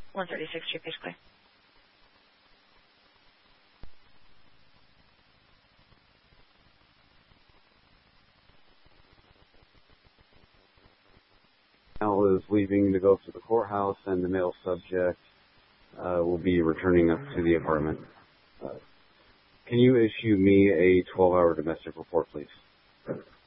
136 Chief Clay. Al is leaving to go to the courthouse, and the male subject will be returning up to the apartment. Can you issue me a 12-hour domestic report, please?